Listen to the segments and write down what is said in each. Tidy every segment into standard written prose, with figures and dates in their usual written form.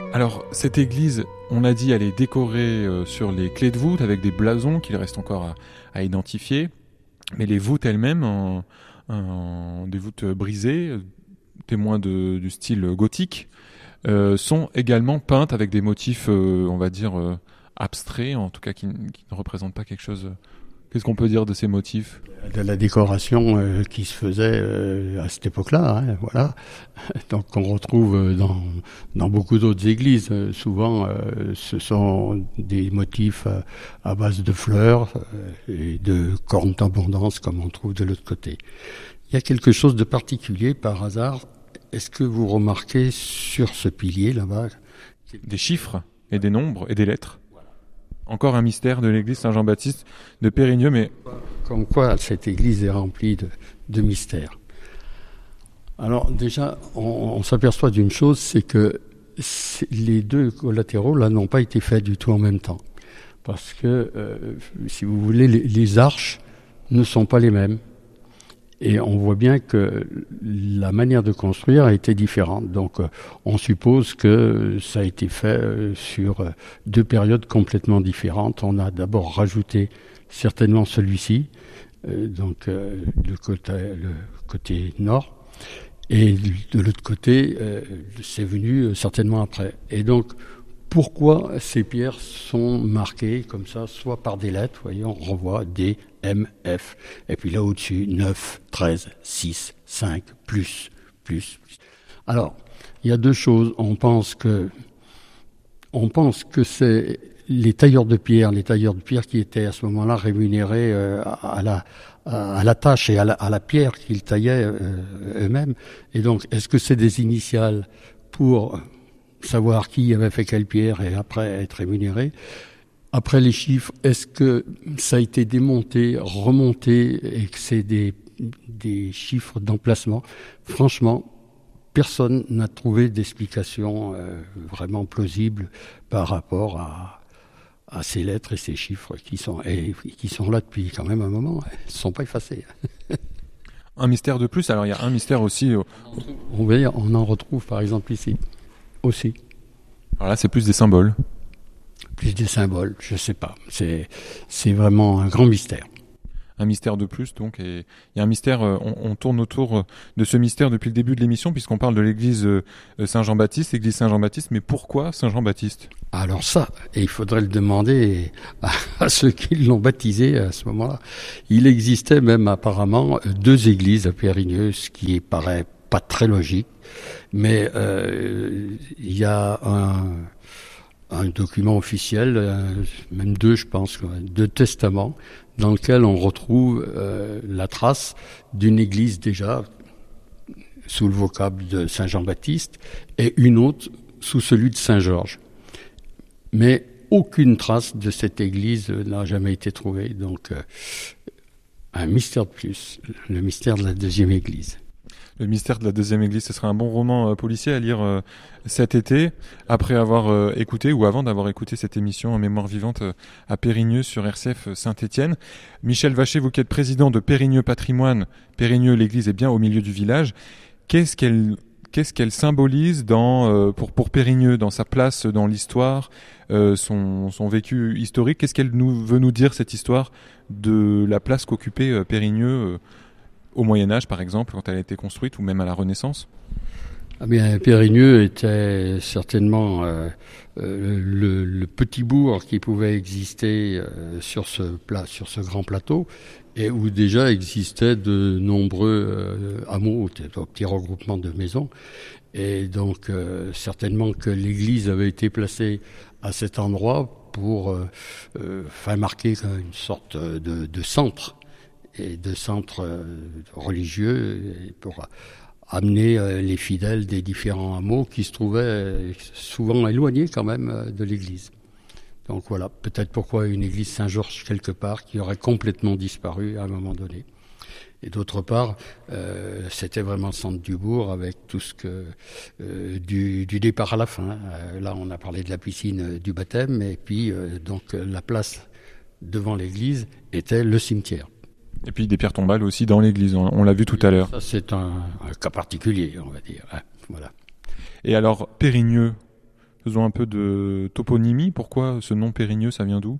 Alors, cette église, on l'a dit, elle est décorée sur les clés de voûte avec des blasons qu'il reste encore à identifier. Mais les voûtes elles-mêmes, des voûtes brisées, témoins du style gothique, sont également peintes avec des motifs, on va dire, abstraits, en tout cas qui ne représentent pas quelque chose. Qu'est-ce qu'on peut dire de ces motifs ? De la décoration qui se faisait à cette époque-là, hein, voilà. Donc on retrouve dans beaucoup d'autres églises. Souvent, ce sont des motifs à base de fleurs et de cornes d'abondance, comme on trouve de l'autre côté. Il y a quelque chose de particulier par hasard. Est-ce que vous remarquez sur ce pilier là-bas des chiffres et des nombres et des lettres ? Encore un mystère de l'église Saint-Jean-Baptiste de Périgneux, mais... Comme quoi cette église est remplie de mystères. Alors déjà, on s'aperçoit d'une chose, c'est que les deux collatéraux là n'ont pas été faits du tout en même temps. Parce que, si vous voulez, les arches ne sont pas les mêmes. Et on voit bien que la manière de construire a été différente. Donc on suppose que ça a été fait sur deux périodes complètement différentes. On a d'abord rajouté certainement celui-ci, le côté nord, et de l'autre côté, c'est venu certainement après. Et donc, pourquoi ces pierres sont marquées comme ça, soit par des lettres, voyez, on revoit D, M, F, et puis là au-dessus, 9, 13, 6, 5, plus. Alors, il y a deux choses. On pense que c'est les tailleurs de pierre qui étaient à ce moment-là rémunérés à la tâche et à la pierre qu'ils taillaient eux-mêmes. Et donc, est-ce que c'est des initiales pour savoir qui avait fait quelle pierre et après être rémunéré? Après les chiffres, est-ce que ça a été démonté, remonté et que c'est des chiffres d'emplacement? Franchement, personne n'a trouvé d'explication vraiment plausible par rapport à ces lettres et ces chiffres qui sont là depuis quand même un moment. Ils ne sont pas effacés. Un mystère de plus, alors il y a un mystère aussi. On en retrouve par exemple ici, aussi. Alors là, c'est plus des symboles. Plus des symboles, je ne sais pas. C'est vraiment un grand mystère. Un mystère de plus, donc, et il y a un mystère, on tourne autour de ce mystère depuis le début de l'émission, puisqu'on parle de l'église Saint-Jean-Baptiste, l'église Saint-Jean-Baptiste, mais pourquoi Saint-Jean-Baptiste ? Alors ça, et il faudrait le demander à ceux qui l'ont baptisé à ce moment-là. Il existait même apparemment deux églises à Périgneux, ce qui paraît pas très logique, mais il y a un document officiel, même deux je pense, deux testaments, dans lequel on retrouve la trace d'une église déjà sous le vocable de Saint-Jean-Baptiste et une autre sous celui de Saint-Georges. Mais aucune trace de cette église n'a jamais été trouvée. Donc un mystère de plus, le mystère de la deuxième église. Le mystère de la deuxième église, ce serait un bon roman policier à lire cet été, après avoir écouté ou avant d'avoir écouté cette émission en mémoire vivante à Périgneux sur RCF Saint-Étienne. Michel Vacher, vous qui êtes président de Périgneux Patrimoine, Périgneux, l'église est bien au milieu du village. Qu'est-ce qu'elle symbolise pour Périgneux, dans sa place dans l'histoire, son vécu historique? Qu'est-ce qu'elle veut nous dire, cette histoire de la place qu'occupait Périgneux au Moyen-Âge, par exemple, quand elle a été construite, ou même à la Renaissance? Ah bien, Périgneux était certainement le petit bourg qui pouvait exister sur ce grand plateau, et où déjà existaient de nombreux hameaux, petits regroupements de maisons. Et donc, certainement que l'église avait été placée à cet endroit pour marquer une sorte de centre, et de centre religieux, pour amener les fidèles des différents hameaux qui se trouvaient souvent éloignés quand même de l'église. Donc voilà, peut-être pourquoi une église Saint-Georges quelque part qui aurait complètement disparu à un moment donné. Et d'autre part, c'était vraiment le centre du bourg avec tout ce que du départ à la fin. Là, on a parlé de la piscine du baptême, et puis donc la place devant l'église était le cimetière. Et puis des pierres tombales aussi dans l'église, on l'a vu tout à l'heure. Ça, c'est un cas particulier, on va dire. Voilà. Et alors, Périgneux, Faisons un peu de toponymie. Pourquoi ce nom Périgneux, ça vient d'où ?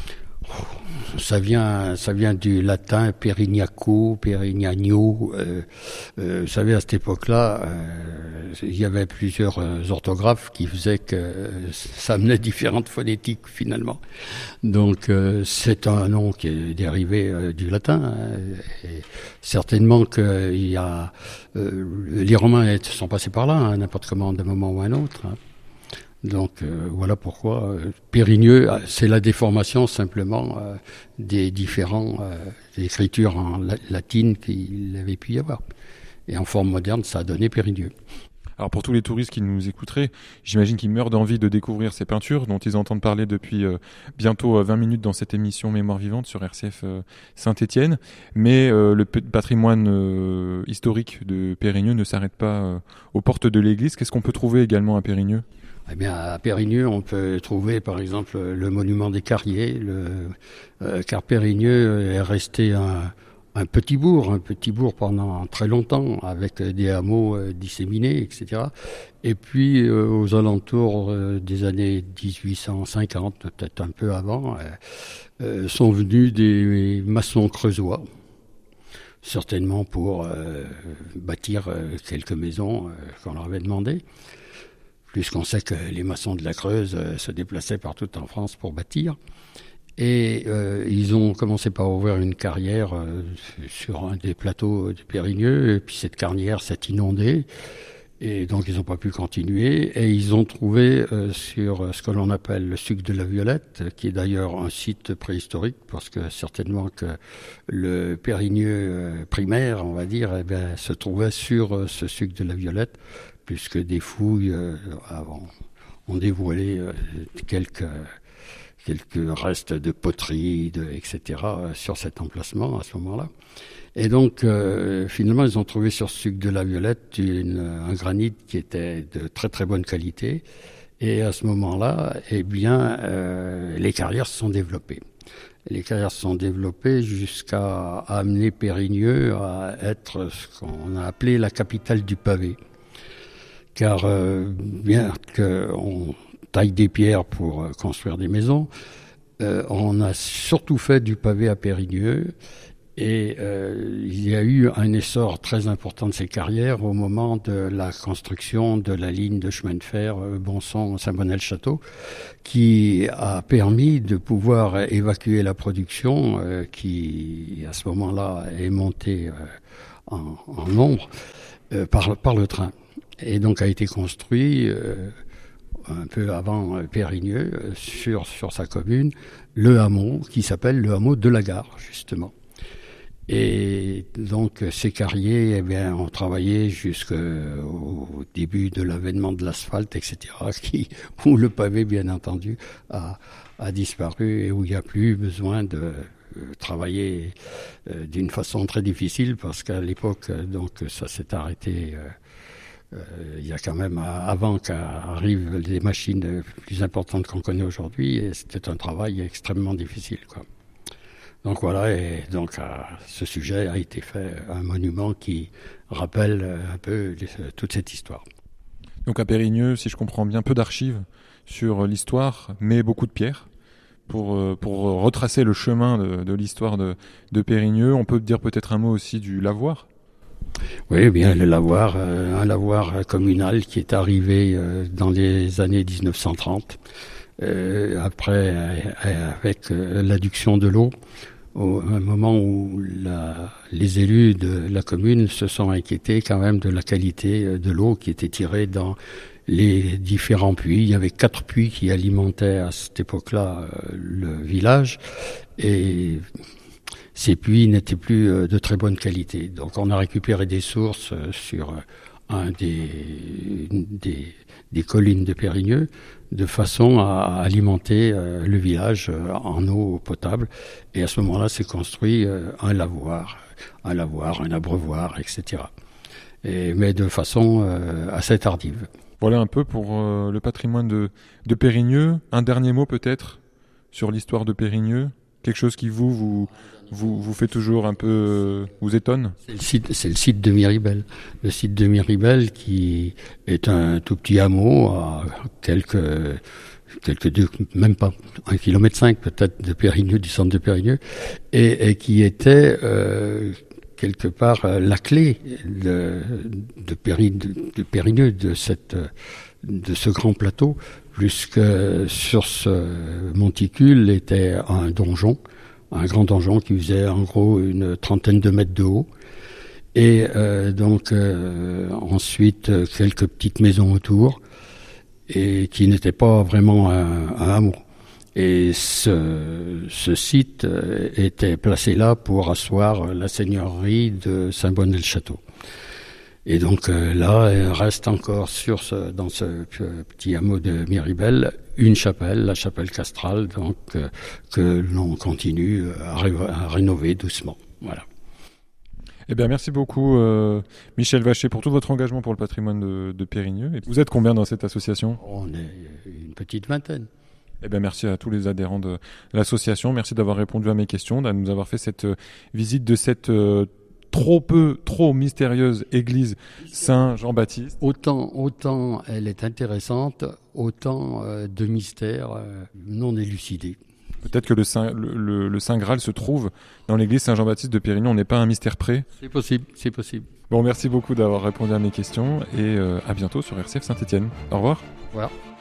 Ça vient du latin perignaco, perignano. Vous savez, à cette époque-là, il y avait plusieurs orthographes qui faisaient que ça amenait différentes phonétiques finalement. Donc, c'est un nom qui est dérivé du latin. Et certainement qu'il y a les Romains sont passés par là, n'importe comment, d'un moment ou un autre. Donc voilà pourquoi Périgneux, c'est la déformation simplement des différents écritures en latine qu'il avait pu y avoir. Et en forme moderne, ça a donné Périgneux. Alors pour tous les touristes qui nous écouteraient, j'imagine qu'ils meurent d'envie de découvrir ces peintures dont ils entendent parler depuis bientôt 20 minutes dans cette émission Mémoire vivante sur RCF Saint-Étienne. Mais le patrimoine historique de Périgneux ne s'arrête pas aux portes de l'église. Qu'est-ce qu'on peut trouver également à Périgneux ? Eh bien, à Périgneux, on peut trouver par exemple le monument des Carriers, car Périgneux est resté un petit bourg pendant très longtemps, avec des hameaux disséminés, etc. Et puis, aux alentours des années 1850, peut-être un peu avant, sont venus des maçons creusois, certainement pour bâtir quelques maisons qu'on leur avait demandé. Puisqu'on sait que les maçons de la Creuse se déplaçaient partout en France pour bâtir. Et ils ont commencé par ouvrir une carrière sur un des plateaux de Périgneux, et puis cette carrière s'est inondée, et donc ils n'ont pas pu continuer, et ils ont trouvé sur ce que l'on appelle le suc de la Violette, qui est d'ailleurs un site préhistorique, parce que certainement que le Périgneux primaire, on va dire, eh bien, se trouvait sur ce suc de la Violette, puisque des fouilles ont dévoilé quelques restes de poterie, etc. Sur cet emplacement à ce moment-là. Et donc, finalement, ils ont trouvé sur ce suc de la Violette un granit qui était de très très bonne qualité. Et à ce moment-là, eh bien, les carrières se sont développées. Les carrières se sont développées jusqu'à amener Périgneux à être ce qu'on a appelé la capitale du pavé. Car bien qu'on taille des pierres pour construire des maisons, on a surtout fait du pavé à Périgneux, et il y a eu un essor très important de ces carrières au moment de la construction de la ligne de chemin de fer Bonson-Saint-Bonnet-le-Château, qui a permis de pouvoir évacuer la production qui, à ce moment-là, est montée en nombre par le train. Et donc a été construit un peu avant Périgneux, sur sa commune, le hameau qui s'appelle le hameau de la Gare, justement. Et donc ces carriers, eh bien, ont travaillé jusqu'au début de l'avènement de l'asphalte, etc., où le pavé, bien entendu, a disparu, et où il n'y a plus besoin de travailler d'une façon très difficile, parce qu'à l'époque, donc, ça s'est arrêté. Il y a quand même, avant qu'arrivent les machines plus importantes qu'on connaît aujourd'hui, et c'était un travail extrêmement difficile, quoi. Donc voilà, et donc ce sujet a été fait un monument qui rappelle un peu toute cette histoire. Donc à Périgneux, si je comprends bien, peu d'archives sur l'histoire, mais beaucoup de pierres pour retracer le chemin de l'histoire de Périgneux. On peut dire peut-être un mot aussi du lavoir. Oui, bien le lavoir, un lavoir communal qui est arrivé dans les années 1930, après avec l'adduction de l'eau, au moment où les élus de la commune se sont inquiétés quand même de la qualité de l'eau qui était tirée dans les différents puits. Il y avait 4 puits qui alimentaient à cette époque-là le village, et ces puits n'étaient plus de très bonne qualité. Donc on a récupéré des sources sur un des collines de Périgneux, de façon à alimenter le village en eau potable. Et à ce moment-là, s'est construit un lavoir, un abreuvoir, etc. Mais de façon assez tardive. Voilà un peu pour le patrimoine de Périgneux. Un dernier mot peut-être sur l'histoire de Périgneux. Quelque chose qui vous vous fait toujours un peu, vous étonne? C'est le site de Miribel. Le site de Miribel qui est un tout petit hameau à même pas 1,5 km peut-être de Périgneux, du centre de Périgneux, et qui était quelque part la clé de Périgneux, de ce grand plateau, puisque sur ce monticule était un donjon, un grand donjon qui faisait en gros une trentaine de mètres de haut, et ensuite quelques petites maisons autour, et qui n'était pas vraiment un hameau. Et ce site était placé là pour asseoir la seigneurie de Saint-Bonnet-le-Château. Et donc là, il reste encore dans ce petit hameau de Miribel une chapelle, la chapelle castrale, donc que l'on continue à rénover doucement. Voilà. Eh bien, merci beaucoup, Michel Vacher, pour tout votre engagement pour le patrimoine de Périgneux. Et vous êtes combien dans cette association? On est une petite vingtaine. Eh bien, merci à tous les adhérents de l'association. Merci d'avoir répondu à mes questions, de nous avoir fait cette visite de cette trop mystérieuse église Saint-Jean-Baptiste. Autant elle est intéressante, autant de mystères non élucidés. Peut-être que le Saint Graal se trouve dans l'église Saint-Jean-Baptiste de Pérignon. On n'est pas à un mystère près. C'est possible. Bon, merci beaucoup d'avoir répondu à mes questions et à bientôt sur RCF Saint-Étienne. Au revoir. Voilà.